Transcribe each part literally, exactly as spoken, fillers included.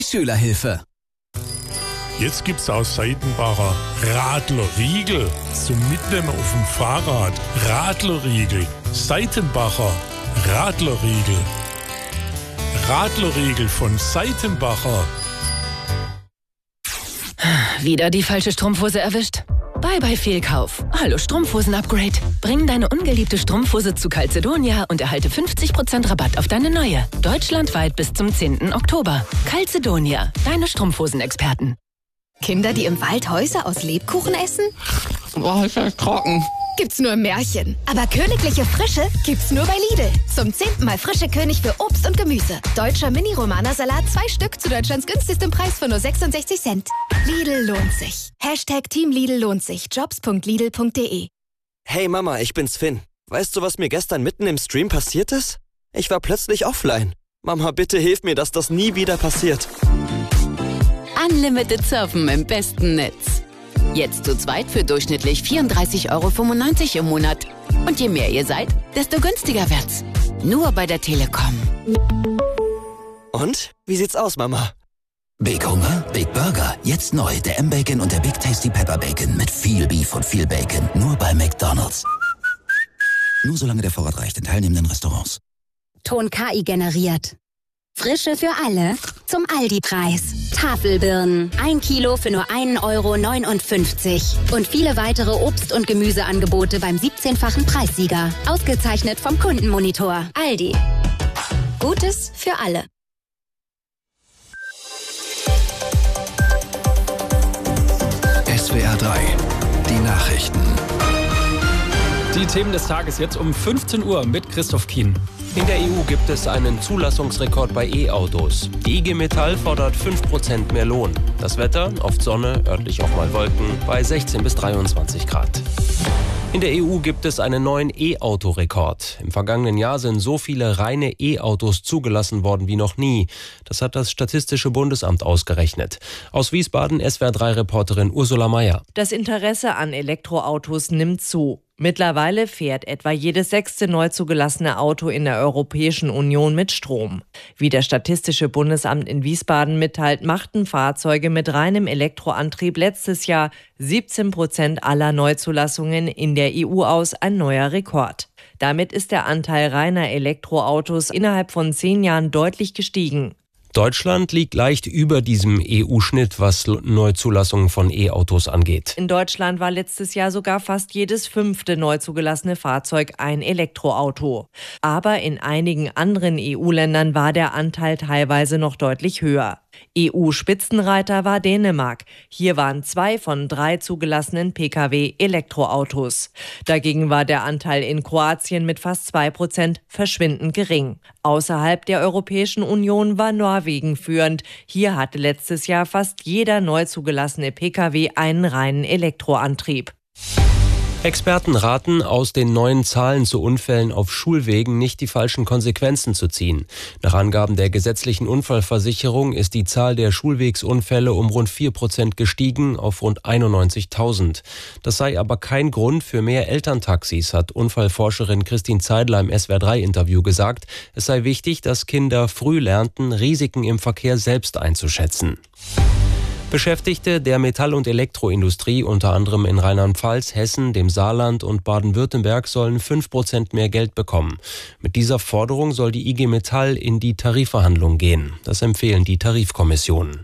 Schülerhilfe. Jetzt gibt's aus Seitenbacher Radlerriegel zum Mitnehmen auf dem Fahrrad. Radlerriegel. Seitenbacher Radlerriegel. Radlerriegel von Seitenbacher. Wieder die falsche Strumpfhose erwischt? Bye bye Fehlkauf. Hallo Strumpfhosen-Upgrade. Bring deine ungeliebte Strumpfhose zu Calzedonia und erhalte fünfzig Prozent Rabatt auf deine neue. Deutschlandweit bis zum zehnten Oktober. Calzedonia, deine Strumpfhosenexperten. Kinder, die im Wald Häuser aus Lebkuchen essen? Boah, ist das trocken. Gibt's nur im Märchen. Aber königliche Frische gibt's nur bei Lidl. Zum zehnten Mal frische König für Obst und Gemüse. Deutscher Mini-Romana-Salat, zwei Stück zu Deutschlands günstigstem Preis von nur sechsundsechzig Cent. Lidl lohnt sich. Hashtag Team Lidl lohnt sich. Jobs punkt lidl punkt de. Hey Mama, ich bin's Finn. Weißt du, was mir gestern mitten im Stream passiert ist? Ich war plötzlich offline. Mama, bitte hilf mir, dass das nie wieder passiert. Unlimited Surfen im besten Netz. Jetzt zu zweit für durchschnittlich vierunddreißig Euro fünfundneunzig im Monat. Und je mehr ihr seid, desto günstiger wird's. Nur bei der Telekom. Und? Wie sieht's aus, Mama? Big Hunger, Big Burger. Jetzt neu der M-Bacon und der Big Tasty Pepper Bacon mit viel Beef und viel Bacon. Nur bei McDonald's. Nur solange der Vorrat reicht in teilnehmenden Restaurants. Ton K I generiert. Frische für alle zum Aldi-Preis. Tafelbirnen. Ein Kilo für nur ein Euro neunundfünfzig. Und viele weitere Obst- und Gemüseangebote beim siebzehnfachen Preissieger. Ausgezeichnet vom Kundenmonitor. Aldi. Gutes für alle. S W R drei. Die Nachrichten. Die Themen des Tages jetzt um fünfzehn Uhr mit Christoph Kien. In der E U gibt es einen Zulassungsrekord bei E-Autos. Die I G Metall fordert fünf Prozent mehr Lohn. Das Wetter, oft Sonne, örtlich auch mal Wolken, bei sechzehn bis dreiundzwanzig Grad. In der E U gibt es einen neuen E-Auto-Rekord. Im vergangenen Jahr sind so viele reine E-Autos zugelassen worden wie noch nie. Das hat das Statistische Bundesamt ausgerechnet. Aus Wiesbaden S W R drei Reporterin Ursula Mayer. Das Interesse an Elektroautos nimmt zu. Mittlerweile fährt etwa jedes sechste neu zugelassene Auto in der Europäischen Union mit Strom. Wie das Statistische Bundesamt in Wiesbaden mitteilt, machten Fahrzeuge mit reinem Elektroantrieb letztes Jahr siebzehn Prozent aller Neuzulassungen in der E U aus, ein neuer Rekord. Damit ist der Anteil reiner Elektroautos innerhalb von zehn Jahren deutlich gestiegen. Deutschland liegt leicht über diesem E U-Schnitt, was Neuzulassungen von E-Autos angeht. In Deutschland war letztes Jahr sogar fast jedes fünfte neu zugelassene Fahrzeug ein Elektroauto. Aber in einigen anderen E U-Ländern war der Anteil teilweise noch deutlich höher. E U-Spitzenreiter war Dänemark. Hier waren zwei von drei zugelassenen Pkw Elektroautos. Dagegen war der Anteil in Kroatien mit fast zwei Prozent verschwindend gering. Außerhalb der Europäischen Union war Norwegen führend. Hier hatte letztes Jahr fast jeder neu zugelassene Pkw einen reinen Elektroantrieb. Experten raten, aus den neuen Zahlen zu Unfällen auf Schulwegen nicht die falschen Konsequenzen zu ziehen. Nach Angaben der gesetzlichen Unfallversicherung ist die Zahl der Schulwegsunfälle um rund vier Prozent gestiegen auf rund einundneunzigtausend. Das sei aber kein Grund für mehr Elterntaxis, hat Unfallforscherin Christine Zeidler im S W R drei Interview gesagt. Es sei wichtig, dass Kinder früh lernten, Risiken im Verkehr selbst einzuschätzen. Beschäftigte der Metall- und Elektroindustrie, unter anderem in Rheinland-Pfalz, Hessen, dem Saarland und Baden-Württemberg, sollen fünf Prozent mehr Geld bekommen. Mit dieser Forderung soll die I G Metall in die Tarifverhandlungen gehen. Das empfehlen die Tarifkommissionen.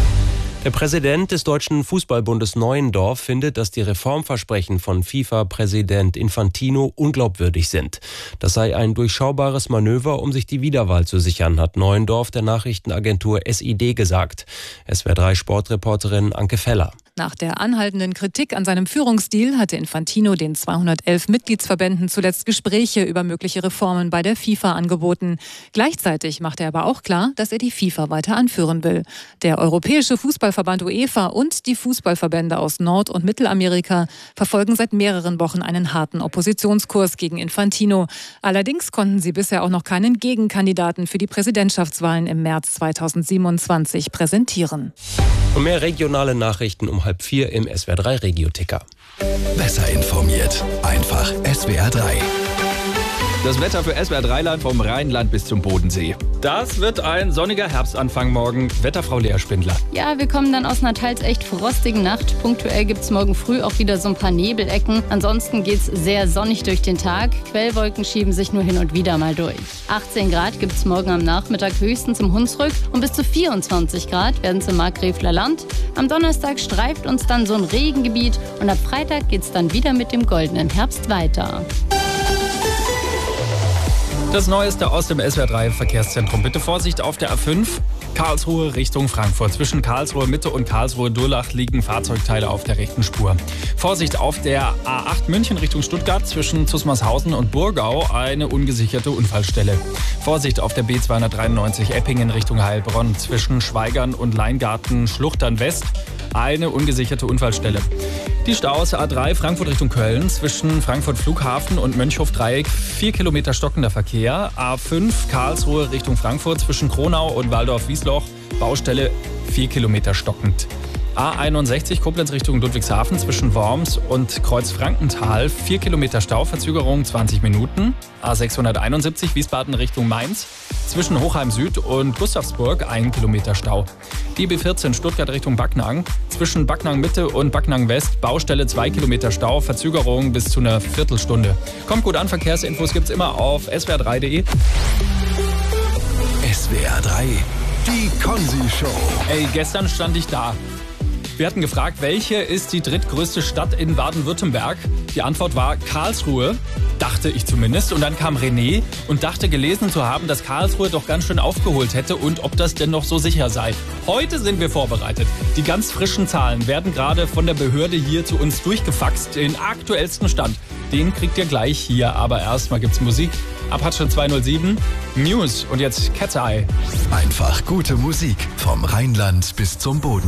Der Präsident des Deutschen Fußballbundes Neuendorf findet, dass die Reformversprechen von FIFA-Präsident Infantino unglaubwürdig sind. Das sei ein durchschaubares Manöver, um sich die Wiederwahl zu sichern, hat Neuendorf der Nachrichtenagentur S I D gesagt. S W R drei Sportreporterin Anke Feller. Nach der anhaltenden Kritik an seinem Führungsstil hatte Infantino den zweihundertelf Mitgliedsverbänden zuletzt Gespräche über mögliche Reformen bei der FIFA angeboten. Gleichzeitig machte er aber auch klar, dass er die FIFA weiter anführen will. Der Europäische Fußballverband UEFA und die Fußballverbände aus Nord- und Mittelamerika verfolgen seit mehreren Wochen einen harten Oppositionskurs gegen Infantino. Allerdings konnten sie bisher auch noch keinen Gegenkandidaten für die Präsidentschaftswahlen im März zweitausendsiebenundzwanzig präsentieren. Und mehr regionale Nachrichten um halb vier im S W R drei Regio-Ticker. Besser informiert. Einfach S W R drei. Das Wetter für S W R drei Land vom Rheinland bis zum Bodensee. Das wird ein sonniger Herbstanfang morgen. Wetterfrau Lea Spindler. Ja, wir kommen dann aus einer teils echt frostigen Nacht. Punktuell gibt es morgen früh auch wieder so ein paar Nebelecken. Ansonsten geht es sehr sonnig durch den Tag. Quellwolken schieben sich nur hin und wieder mal durch. achtzehn Grad gibt es morgen am Nachmittag höchstens im Hunsrück und bis zu vierundzwanzig Grad werden es im Markgräfler Land. Am Donnerstag streift uns dann so ein Regengebiet und ab Freitag geht es dann wieder mit dem goldenen Herbst weiter. Das Neueste aus dem S W R drei Verkehrszentrum. Bitte Vorsicht auf der A fünf, Karlsruhe Richtung Frankfurt. Zwischen Karlsruhe Mitte und Karlsruhe Durlach liegen Fahrzeugteile auf der rechten Spur. Vorsicht auf der A acht München Richtung Stuttgart. Zwischen Zusmarshausen und Burgau eine ungesicherte Unfallstelle. Vorsicht auf der B zweihundertdreiundneunzig Eppingen Richtung Heilbronn. Zwischen Schweigern und Leingarten Schluchtern West eine ungesicherte Unfallstelle. Die Staus A drei Frankfurt Richtung Köln, zwischen Frankfurt Flughafen und Mönchhof-Dreieck vier Kilometer stockender Verkehr. A fünf Karlsruhe Richtung Frankfurt, zwischen Kronau und Waldorf-Wiesloch, Baustelle vier Kilometer stockend. A einundsechzig Koblenz Richtung Ludwigshafen, zwischen Worms und Kreuzfrankenthal vier Kilometer Stau, Verzögerung zwanzig Minuten. A sechshunderteinundsiebzig Wiesbaden Richtung Mainz, zwischen Hochheim Süd und Gustavsburg ein Kilometer Stau. Die B vierzehn Stuttgart Richtung Backnang, zwischen Backnang Mitte und Backnang West, Baustelle zwei Kilometer Stau, Verzögerung bis zu einer Viertelstunde. Kommt gut an, Verkehrsinfos gibt's immer auf s w r drei punkt de. S W R drei, die Konzi-Show. Ey, gestern stand ich da. Wir hatten gefragt, welche ist die drittgrößte Stadt in Baden-Württemberg? Die Antwort war Karlsruhe, dachte ich zumindest. Und dann kam René und dachte gelesen zu haben, dass Karlsruhe doch ganz schön aufgeholt hätte und ob das denn noch so sicher sei. Heute sind wir vorbereitet. Die ganz frischen Zahlen werden gerade von der Behörde hier zu uns durchgefaxt. Den aktuellsten Stand, den kriegt ihr gleich hier. Aber erstmal gibt's Musik. Apache zweihundertsieben, News und jetzt Cat's Eye. Einfach gute Musik vom Rheinland bis zum Boden.